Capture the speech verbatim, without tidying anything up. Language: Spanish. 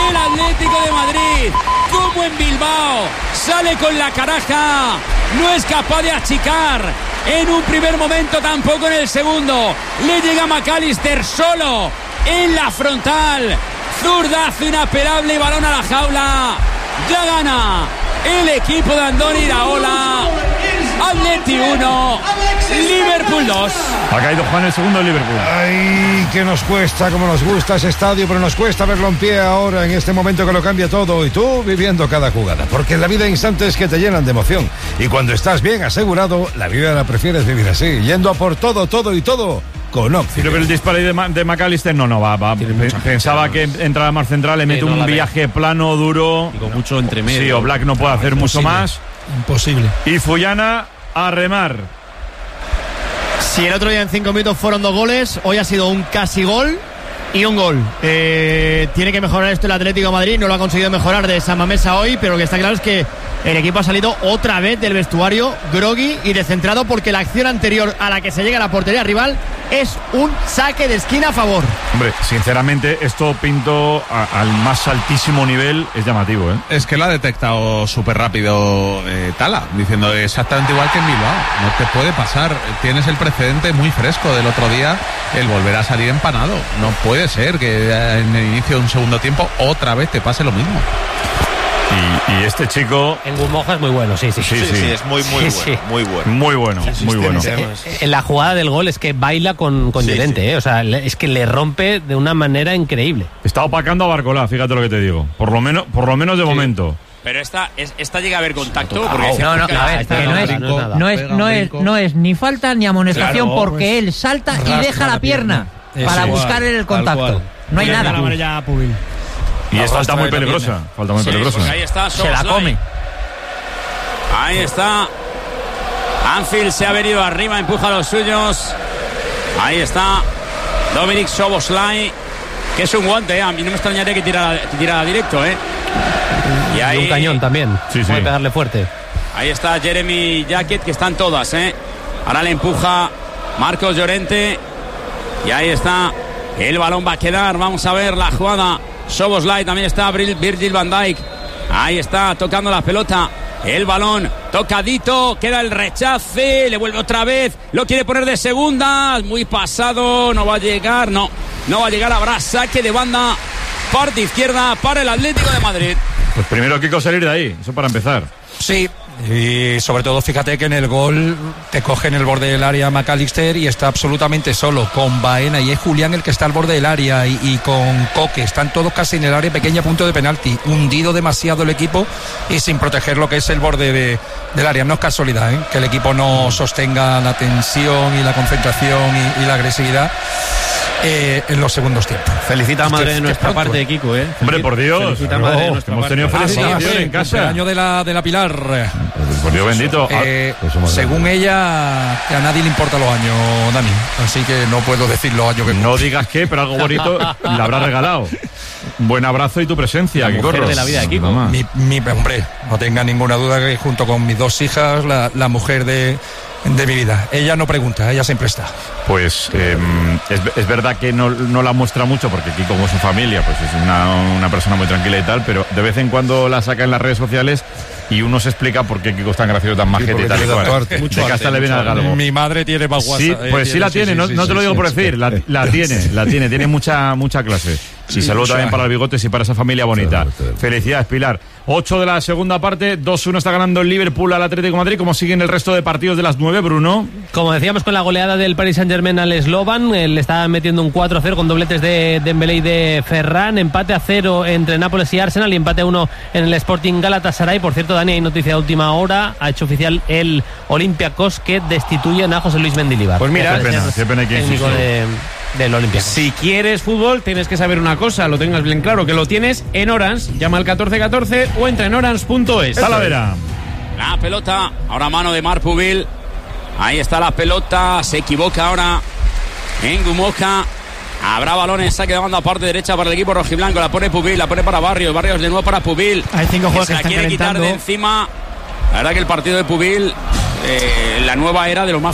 el Atlético de Madrid, como en Bilbao, sale con la caraja, no es capaz de achicar en un primer momento, tampoco en el segundo. Le llega McAllister solo en la frontal, zurdazo inapelable y balón a la jaula. Ya gana el equipo de Andoni Iraola. Atleti uno, Liverpool dos. Ha caído Juan el segundo de Liverpool. Ay, que nos cuesta, como nos gusta ese estadio, pero nos cuesta verlo en pie ahora, en este momento que lo cambia todo, y tú viviendo cada jugada, porque en la vida hay instantes que te llenan de emoción, y cuando estás bien asegurado, la vida la prefieres vivir así, yendo a por todo, todo y todo con Occident. Creo que el disparo de, Ma- de McAllister no, no va, va. Pensaba que entraba más central, le mete Sí, no un la ve. viaje plano, duro. Y con mucho entremedio. Sí, Oblak no puede hacer mucho imposible. más. Imposible. Y Fuyana a remar. Si el otro día en cinco minutos fueron dos goles, hoy ha sido un casi gol y un gol. Eh, tiene que mejorar esto el Atlético de Madrid, no lo ha conseguido mejorar de San Mamesa hoy, pero lo que está claro es que el equipo ha salido otra vez del vestuario groggy y descentrado, porque la acción anterior a la que se llega a la portería rival es un saque de esquina a favor. Hombre, sinceramente, esto pinto a- al más altísimo nivel, es llamativo, ¿eh? Es que lo ha detectado súper rápido eh, Tala, diciendo exactamente igual que en Bilbao. No te puede pasar. Tienes el precedente muy fresco del otro día, el volver a salir empanado. No puede ser que en el inicio de un segundo tiempo otra vez te pase lo mismo. Y, y este chico, En Gumoja es muy bueno, sí, sí. sí, Sí, sí, sí, es muy, muy Sí, bueno, sí. muy bueno. muy bueno, muy bueno. Eh, En la jugada del gol es que baila con, con Sí, Llorente, sí. ¿eh? O sea, le- es que le rompe de una manera increíble. Está opacando a Barcolá, fíjate lo que te digo. Por lo menos, por lo menos de momento. Pero esta, es- esta llega a haber contacto. Total. Porque No, no, a ver, Está que no nada, es, no es nada. no es, Pega un no es, brinco. no es ni falta ni amonestación, Claro, porque pues, él salta y arrastra deja la la pierna, pierna. para Eso, buscar igual, el tal contacto. cual. No hay Le da la nada. amarilla a Pubil. Y es falta arrastra muy de la peligrosa. pierna. Falta muy Sí, peligrosa. pues ahí está Se la Szoboszlai. come. Ahí está. Anfield se ha venido arriba, empuja a los suyos. Ahí está Dominik Szoboszlai, que es un guante, ¿eh? A mí no me extrañaría que tirara, que tirara directo, ¿eh? Y Y ahí, un cañón también. Sí, sí. Puede pegarle fuerte. ahí está Jeremy Jacket, que están todas, ¿eh? Ahora le empuja Marcos Llorente. Y ahí está. El balón va a quedar. Vamos a ver la jugada. Szoboszlai, también está Vir- Virgil van Dijk. Ahí está tocando la pelota. El balón tocadito, queda el rechace, le vuelve otra vez, lo quiere poner de segunda, muy pasado, no va a llegar, no, no va a llegar, habrá saque de banda, parte izquierda para el Atlético de Madrid. Pues primero Kiko salir de ahí, eso para empezar. Sí, y sobre todo fíjate que en el gol te coge en el borde del área McAllister y está absolutamente solo, con Baena, y es Julián el que está al borde del área, y, y con Coque, están todos casi en el área pequeña, punto de penalti, hundido demasiado el equipo y sin proteger lo que es el borde de, del área. No es casualidad, ¿eh?, que el equipo no sostenga la tensión y la concentración y, y la agresividad eh, en los segundos tiempos. Felicita a madre Qué- de qué nuestra pronto, parte, ¿eh? Kiko, ¿eh? Hombre, por Dios. Felicita a No, madre de que nuestra hemos parte. tenido Ah, sí, felicitación sí, en casa. cumpleaños de la, de la Pilar. Por Dios bendito. Ah, Eh, pues somos según ella, que a nadie le importan los años, Dani. Así que no puedo decir los años que no digas qué, pero algo bonito le habrá regalado. Un buen abrazo y tu presencia, La Kiko mujer Ros. de la vida de Kiko. Mamá. Mi, mi hombre, no tenga ninguna duda que junto con mis dos hijas, la, la mujer de, de mi vida. Ella no pregunta, ella siempre está. Pues eh, es, es verdad que no, no la muestra mucho porque Kiko, como su familia, pues es una, una persona muy tranquila y tal, pero de vez en cuando la saca en las redes sociales y uno se explica por qué Kiko es tan gracioso, tan majete porque y tal. tiene y cual. tanto arte. De Mucho que arte, hasta le viene mucho al galgo. Mi madre tiene más WhatsApp. Sí, eh, pues sí la tiene, sí, no, sí, no te lo sí, digo sí, por sí. decir, la, la tiene, la tiene, tiene mucha mucha clase. Y Sí, saludo mucho también hay. para los bigotes y para esa familia bonita. Claro, claro. Felicidades, Pilar. ocho de la segunda parte, dos uno está ganando el Liverpool al Atlético de Madrid. ¿Cómo siguen el resto de partidos de las nueve, Bruno? Como decíamos, con la goleada del Paris Saint-Germain al Slovan, eh, le está metiendo un cuatro a cero con dobletes de Dembélé y de Ferran, empate a cero entre Nápoles y Arsenal y empate a uno en el Sporting Galatasaray. Por cierto, Dani, hay noticia de última hora, ha hecho oficial el Olympiacos que destituyen a José Luis Mendilibar. Pues mira, Ya qué puede pena, ser qué pena que técnico insisto. de, del Olympiacos. Si quieres fútbol, tienes que saber una cosa, lo tengas bien claro, que lo tienes en Orange. Llama al catorce catorce o entra en orange punto es. Talavera. La pelota, ahora mano de Marc Pubil. Ahí está la pelota, se equivoca ahora en Gumoja. Habrá balones, saque de banda parte derecha para el equipo rojiblanco. La pone Pubil, la pone para Barrios. Barrios de nuevo para Pubil. Hay cinco jugadores se que la están quiere quitar calentando. de encima. La verdad que el partido de Pubil, eh, la nueva era de los más